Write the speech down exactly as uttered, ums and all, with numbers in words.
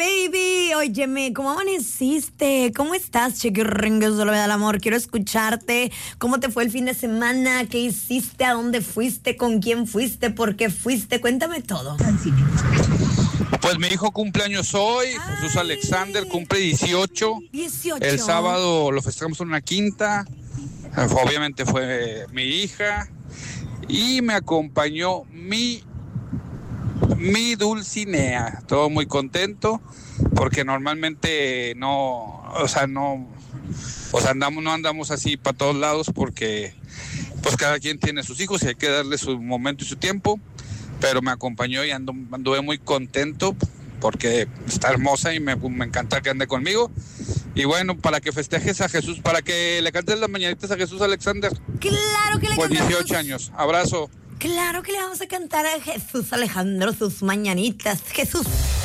baby. Óyeme, ¿cómo amaneciste? ¿Cómo estás, chiquirringue? Solo me da el amor. Quiero escucharte. ¿Cómo te fue el fin de semana? ¿Qué hiciste? ¿A dónde fuiste? ¿Con quién fuiste? ¿Por qué fuiste? Cuéntame todo. Pues mi hijo cumpleaños hoy, Ay. Jesús Alexander, cumple dieciocho. dieciocho. El sábado lo festejamos en una quinta. Obviamente fue mi hija. Y me acompañó mi, mi Dulcinea. Todo muy contento, porque normalmente no, o sea, no, o sea, andamos, no andamos así para todos lados, porque pues cada quien tiene sus hijos y hay que darle su momento y su tiempo. Pero me acompañó y ando, anduve muy contento porque está hermosa y me, me encanta que ande conmigo. Y bueno, para que festejes a Jesús, para que le cantes las mañanitas a Jesús Alexander. Claro que le Por cantamos. dieciocho años. Abrazo. Claro que le vamos a cantar a Jesús Alejandro sus mañanitas. Jesús.